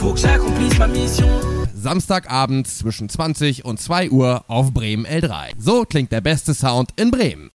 Faut que j'accomplisse ma mission. Samstagabend zwischen 20 und 2 Uhr auf Bremen L3. So klingt der beste Sound in Bremen.